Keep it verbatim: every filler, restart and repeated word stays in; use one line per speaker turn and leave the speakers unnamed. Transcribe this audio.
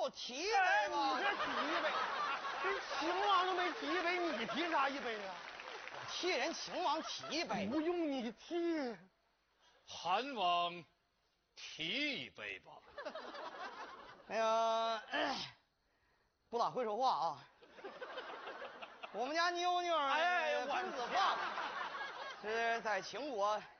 我提一杯吧。
你这提一杯，人秦王都没提一杯，你提啥一杯啊？
我替人秦王提一杯。
不用你提，
韩王提一杯吧。
那个、哎，不咋会说话啊。我们家妞妞，
哎，
孙子胖，是在秦国